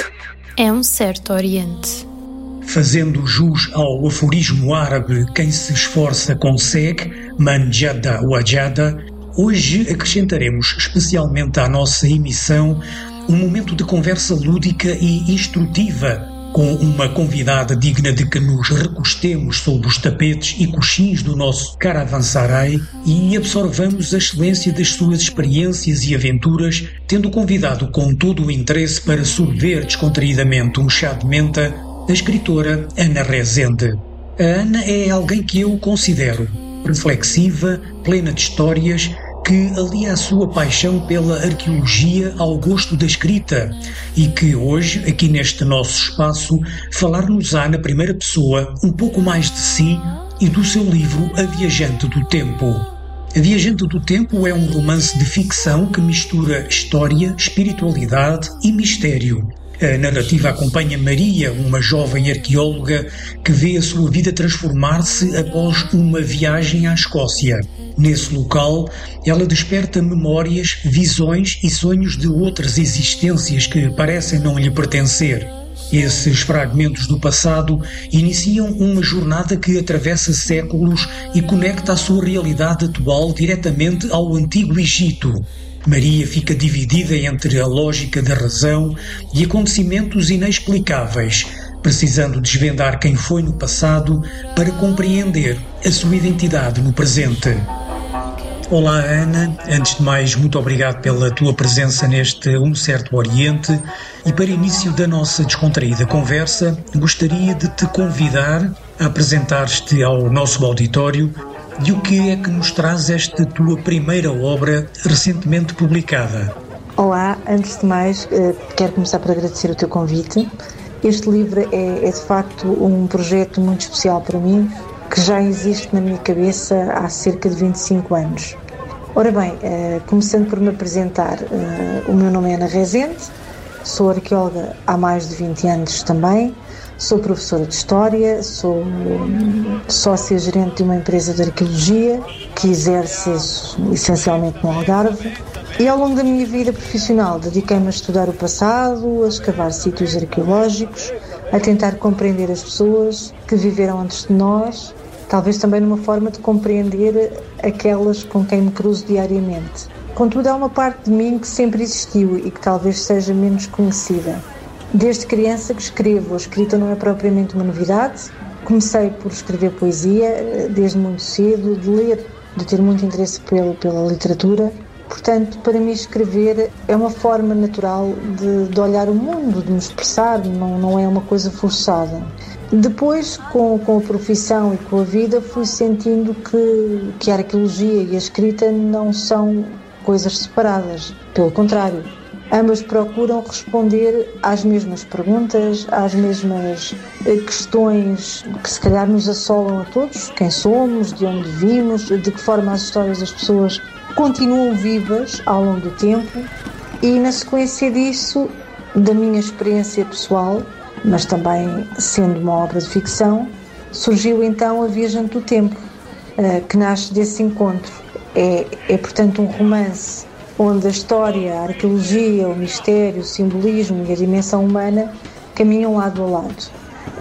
É um certo Oriente. Fazendo jus ao aforismo árabe "quem se esforça consegue", man jadda wajada, hoje acrescentaremos especialmente à nossa emissão um momento de conversa lúdica e instrutiva com uma convidada digna de que nos recostemos sob os tapetes e coxins do nosso caravanserai e absorvamos a excelência das suas experiências e aventuras, tendo convidado com todo o interesse para sorver descontraídamente um chá de menta a escritora Ana Rezende. A Ana é alguém que eu considero reflexiva, plena de histórias, que alia a sua paixão pela arqueologia ao gosto da escrita e que hoje, aqui neste nosso espaço, falar-nos-á na primeira pessoa um pouco mais de si e do seu livro A Viajante do Tempo. A Viajante do Tempo é um romance de ficção que mistura história, espiritualidade e mistério. A narrativa acompanha Maria, uma jovem arqueóloga que vê a sua vida transformar-se após uma viagem à Escócia. Nesse local, ela desperta memórias, visões e sonhos de outras existências que parecem não lhe pertencer. Esses fragmentos do passado iniciam uma jornada que atravessa séculos e conecta a sua realidade atual diretamente ao Antigo Egito. Maria fica dividida entre a lógica da razão e acontecimentos inexplicáveis, precisando desvendar quem foi no passado para compreender a sua identidade no presente. Olá, Ana. Antes de mais, muito obrigado pela tua presença neste Um Certo Oriente e para início da nossa descontraída conversa, gostaria de te convidar a apresentar-te ao nosso auditório e o que é que nos traz esta tua primeira obra recentemente publicada. Olá, antes de mais, quero começar por agradecer o teu convite. Este livro é de facto um projeto muito especial para mim, que já existe na minha cabeça há cerca de 25 anos. Ora bem, começando por me apresentar, o meu nome é Ana Rezende, sou arqueóloga há mais de 20 anos também, sou professora de História, sou sócia-gerente de uma empresa de arqueologia que exerce essencialmente no Algarve e ao longo da minha vida profissional dediquei-me a estudar o passado, a escavar sítios arqueológicos, a tentar compreender as pessoas que viveram antes de nós, talvez também numa forma de compreender aquelas com quem me cruzo diariamente. Contudo, há uma parte de mim que sempre existiu e que talvez seja menos conhecida. Desde criança que escrevo, a escrita não é propriamente uma novidade. Comecei por escrever poesia desde muito cedo, de ler, de ter muito interesse pela literatura. Portanto, para mim escrever é uma forma natural de olhar o mundo, de me expressar, não é uma coisa forçada. Depois, com a profissão e com a vida, fui sentindo que a arqueologia e a escrita não são coisas separadas, pelo contrário. Ambas procuram responder às mesmas perguntas, às mesmas questões que se calhar nos assolam a todos. Quem somos, de onde vimos, de que forma as histórias das pessoas continuam vivas ao longo do tempo. E na sequência disso, da minha experiência pessoal, mas também sendo uma obra de ficção, surgiu então A Viajante do Tempo, que nasce desse encontro. É portanto um romance onde a história, a arqueologia, o mistério, o simbolismo e a dimensão humana caminham lado a lado.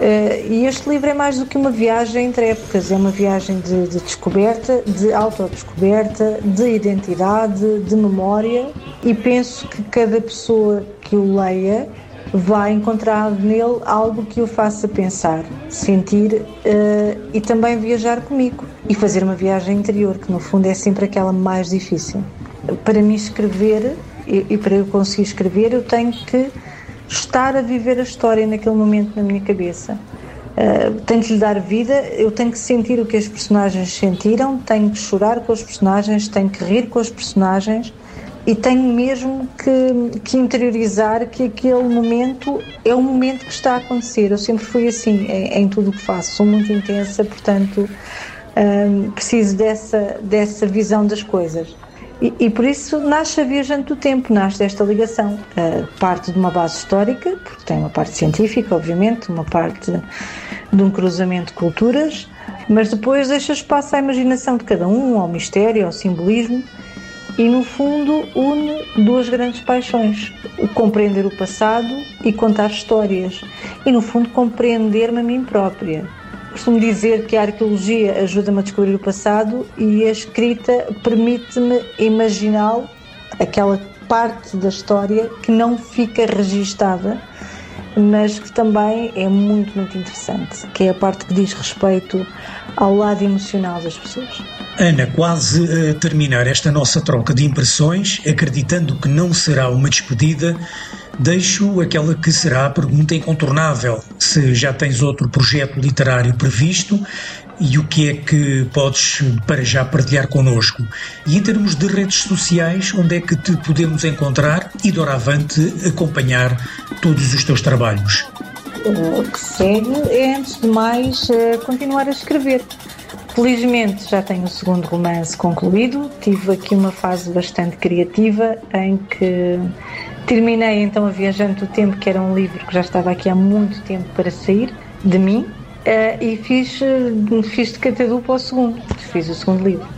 E este livro é mais do que uma viagem entre épocas, é uma viagem de descoberta, de autodescoberta, de identidade, de memória, e penso que cada pessoa que o leia vai encontrar nele algo que o faça pensar, sentir e também viajar comigo e fazer uma viagem interior, que no fundo é sempre aquela mais difícil. Para mim escrever, e para eu conseguir escrever, eu tenho que estar a viver a história naquele momento na minha cabeça. Tenho que lhe dar vida, eu tenho que sentir o que as personagens sentiram, tenho que chorar com os personagens, tenho que rir com os personagens e tenho mesmo que interiorizar que aquele momento é o momento que está a acontecer. Eu sempre fui assim em tudo o que faço, sou muito intensa, portanto preciso dessa visão das coisas. E por isso nasce A Viajante do Tempo, nasce desta ligação. Parte de uma base histórica, porque tem uma parte científica, obviamente, uma parte de um cruzamento de culturas, mas depois deixa espaço à imaginação de cada um, ao mistério, ao simbolismo, e no fundo une duas grandes paixões: o compreender o passado e contar histórias, e no fundo compreender-me a mim própria. Costumo dizer que a arqueologia ajuda-me a descobrir o passado e a escrita permite-me imaginá-lo, aquela parte da história que não fica registada, mas que também é muito, muito interessante, que é a parte que diz respeito ao lado emocional das pessoas. Ana, quase a terminar esta nossa troca de impressões, acreditando que não será uma despedida, deixo aquela que será a pergunta incontornável: se já tens outro projeto literário previsto e o que é que podes para já partilhar connosco. E em termos de redes sociais, onde é que te podemos encontrar e doravante acompanhar todos os teus trabalhos? O que segue é, antes de mais, continuar a escrever. Felizmente já tenho o segundo romance concluído. Tive aqui uma fase bastante criativa em que terminei então a Viajante do Tempo, que era um livro que já estava aqui há muito tempo para sair de mim, e fiz de catadu para o segundo. Fiz o segundo livro.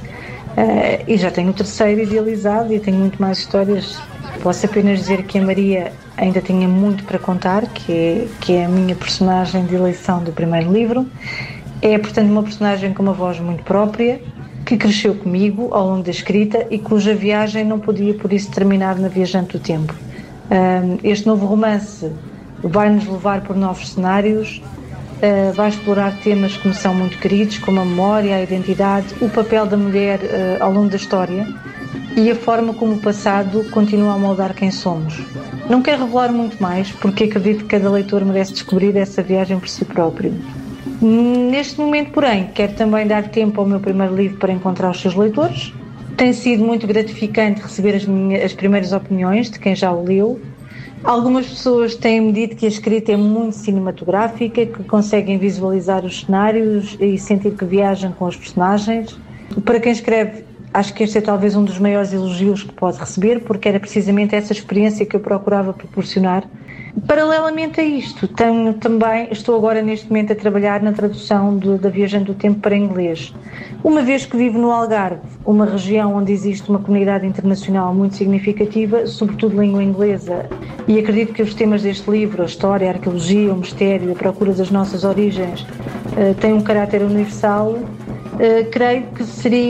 E já tenho o terceiro idealizado e tenho muito mais histórias. Posso apenas dizer que a Maria ainda tinha muito para contar, que é a minha personagem de eleição do primeiro livro. É, portanto, uma personagem com uma voz muito própria, que cresceu comigo ao longo da escrita e cuja viagem não podia, por isso, terminar na Viajante do Tempo. Este novo romance vai-nos levar por novos cenários, vai explorar temas que me são muito queridos, como a memória, a identidade, o papel da mulher ao longo da história e a forma como o passado continua a moldar quem somos. Não quero revelar muito mais, porque acredito que cada leitor merece descobrir essa viagem por si próprio. Neste momento, porém, quero também dar tempo ao meu primeiro livro para encontrar os seus leitores. Tem sido muito gratificante receber as primeiras opiniões de quem já o leu. Algumas pessoas têm-me dito que a escrita é muito cinematográfica, que conseguem visualizar os cenários e sentir que viajam com os personagens. Para quem escreve, acho que este é talvez um dos maiores elogios que pode receber, porque era precisamente essa experiência que eu procurava proporcionar. Paralelamente a isto, estou agora neste momento a trabalhar na tradução da Viajante do Tempo para inglês. Uma vez que vivo no Algarve, uma região onde existe uma comunidade internacional muito significativa, sobretudo língua inglesa, e acredito que os temas deste livro, a história, a arqueologia, o mistério, a procura das nossas origens, têm um caráter universal. Creio que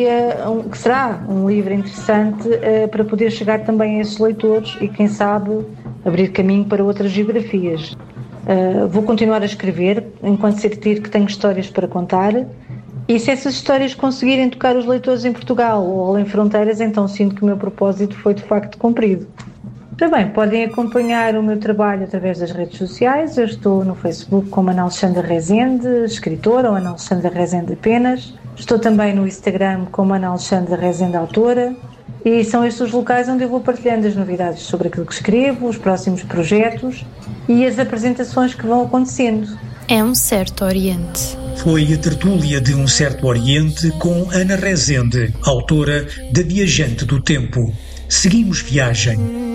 será um livro interessante para poder chegar também a esses leitores e, quem sabe, abrir caminho para outras geografias. Vou continuar a escrever enquanto sentir que tenho histórias para contar, e se essas histórias conseguirem tocar os leitores em Portugal ou além fronteiras, então sinto que o meu propósito foi de facto cumprido. Também podem acompanhar o meu trabalho através das redes sociais. Eu estou no Facebook como Ana Alexandra Rezende, escritora, ou Ana Alexandra Rezende apenas. Estou também no Instagram como Ana Alexandra Rezende, autora. E são estes os locais onde eu vou partilhando as novidades sobre aquilo que escrevo, os próximos projetos e as apresentações que vão acontecendo. É um certo Oriente. Foi a tertúlia de Um Certo Oriente com Ana Rezende, autora da Viajante do Tempo. Seguimos viagem.